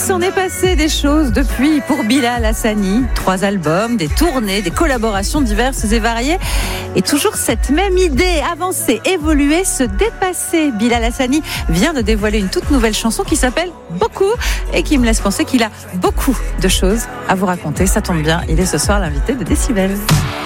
s'en est passé des choses depuis pour Bilal Hassani. 3 albums, des tournées, des collaborations diverses et variées. Et toujours cette même idée, avancer, évoluer, se dépasser. Bilal Hassani vient de dévoiler une toute nouvelle chanson qui s'appelle Beaucoup et qui me laisse penser qu'il a beaucoup de choses à vous raconter. Ça tombe bien, il est ce soir l'invité de Décibel.